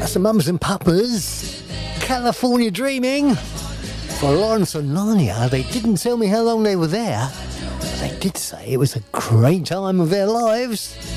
That's the Mums and Papas. California Dreaming. For Lawrence and Narnia, they didn't tell me how long they were there. But they did say it was a great time of their lives.